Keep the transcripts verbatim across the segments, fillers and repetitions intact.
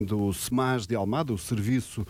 do SEMAS de Almada, o Serviço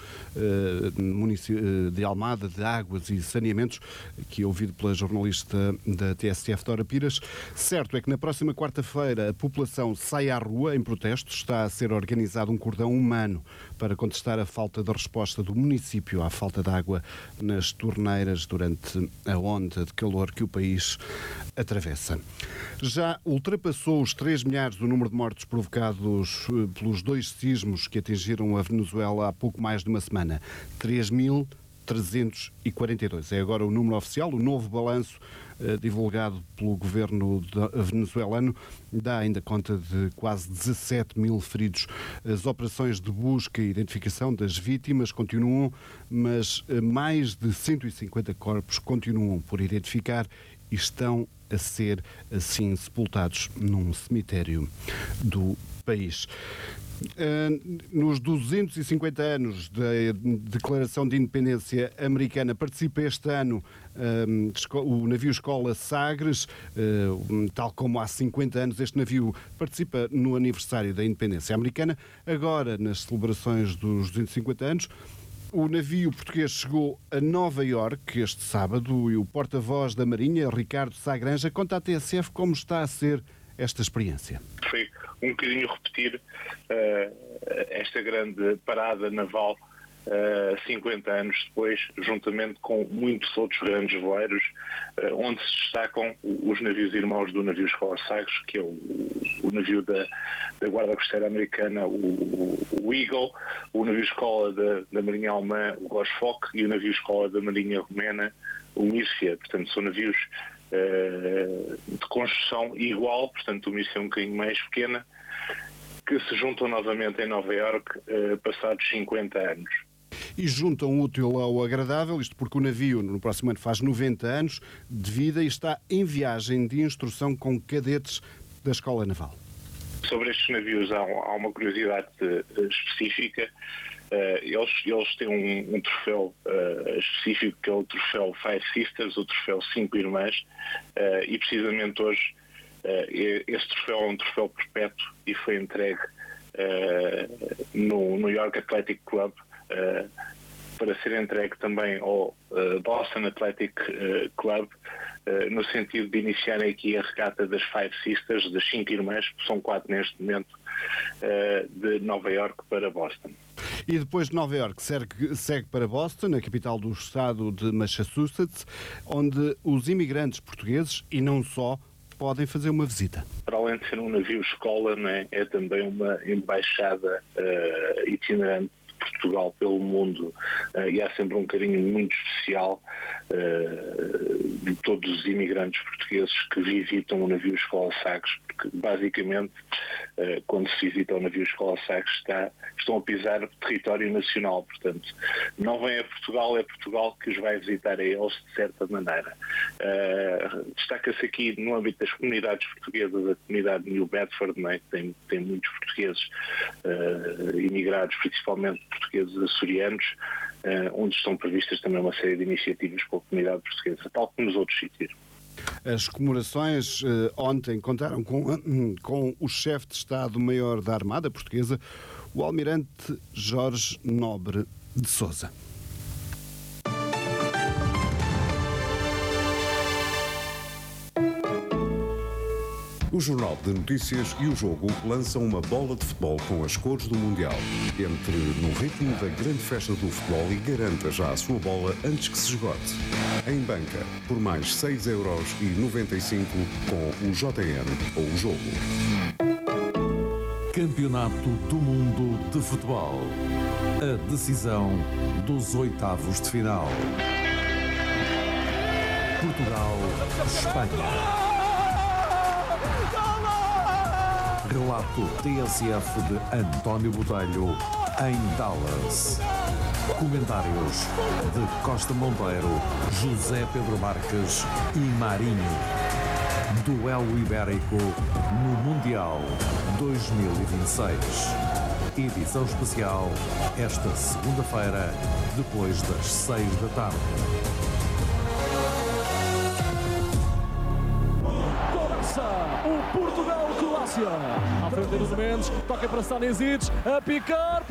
uh, de Almada de Águas e Saneamentos, que é ouvido pela jornalista da T S F, Dora Pires. Certo é que na próxima quarta-feira a população sai à rua em protesto. Está a ser organizado um cordão humano para contestar a falta de resposta do município à falta de água nas torneiras durante a onda de calor que o país atravessa. Já ultrapassou os três milhares o número de mortos provocados pelos dois sismos que atingiram a Venezuela há pouco mais de uma semana. três mil trezentos e quarenta e dois. É agora o número oficial. O novo balanço eh, divulgado pelo governo venezuelano dá ainda conta de quase dezassete mil feridos. As operações de busca e identificação das vítimas continuam, mas eh, mais de cento e cinquenta corpos continuam por identificar e estão a ser assim sepultados num cemitério do país. Uh, nos duzentos e cinquenta anos da Declaração de Independência Americana, participa este ano uh, o navio Escola Sagres, uh, tal como há cinquenta anos. Este navio participa no aniversário da Independência Americana. Agora, nas celebrações dos duzentos e cinquenta anos, o navio português chegou a Nova Iorque este sábado e o porta-voz da Marinha, Ricardo Sá Granja, conta à T S F como está a ser esta experiência. Foi um bocadinho repetir uh, esta grande parada naval uh, cinquenta anos depois, juntamente com muitos outros grandes veleiros, uh, onde se destacam os navios irmãos do navio Escola Sagres, que é o, o navio da, da Guarda Costeira Americana, o, o Eagle, o navio Escola da, da Marinha Alemã, o Grossfock, e o navio Escola da Marinha Romena, o Mircea. Portanto, são navios Uh, de construção igual, portanto o Mircea é um bocadinho mais pequena, que se juntam novamente em Nova Iorque uh, passados cinquenta anos. E juntam o útil ao agradável, isto porque o navio no próximo ano faz noventa anos de vida e está em viagem de instrução com cadetes da Escola Naval. Sobre estes navios há, há uma curiosidade uh, específica. Uh, eles, eles têm um, um troféu uh, específico, que é o troféu Five Sisters, o troféu Cinco Irmãs, uh, e precisamente hoje uh, esse troféu é um troféu perpétuo e foi entregue uh, no New York Athletic Club, uh, para ser entregue também ao uh, Boston Athletic uh, Club, uh, no sentido de iniciar aqui a regata das Five Sisters, das Cinco Irmãs, que são quatro neste momento, uh, de Nova Iorque para Boston. E depois de Nova Iorque segue, segue para Boston, a capital do estado de Massachusetts, onde os imigrantes portugueses, e não só, podem fazer uma visita. Para além de ser um navio escola, né, é também uma embaixada uh, itinerante de Portugal pelo mundo, uh, e há sempre um carinho muito especial uh, de todos os imigrantes portugueses que visitam o navio Escola Sagres, porque basicamente uh, quando se visita o navio Escola Sagres está, estão a pisar território nacional, portanto não vem a Portugal, é Portugal que os vai visitar a eles de certa maneira. Uh, destaca-se aqui no âmbito das comunidades portuguesas, a comunidade de New Bedford, né, que tem, tem muitos portugueses uh, imigrados, principalmente portugueses açorianos, uh, onde estão previstas também uma série de iniciativas para a comunidade portuguesa, tal como nos outros sítios. As comemorações uh, ontem contaram com, uh, com o chefe de Estado-Maior da Armada Portuguesa, o almirante Jorge Nobre de Sousa. O Jornal de Notícias e o Jogo lançam uma bola de futebol com as cores do Mundial. Entre no ritmo da grande festa do futebol e garanta já a sua bola antes que se esgote. Em banca, por mais seis euros e noventa e cinco com o J N ou o Jogo. Campeonato do Mundo de Futebol. A decisão dos oitavos de final. Portugal, Espanha. Relato T S F de António Botelho, em Dallas. Comentários de Costa Monteiro, José Pedro Marques e Marinho. Duelo Ibérico no Mundial dois mil e vinte e seis. Edição especial esta segunda-feira, depois das seis da tarde. Começa o Portugal Clássico. Valência. À frente de Nuno Mendes, toca para Stanisic, a picar.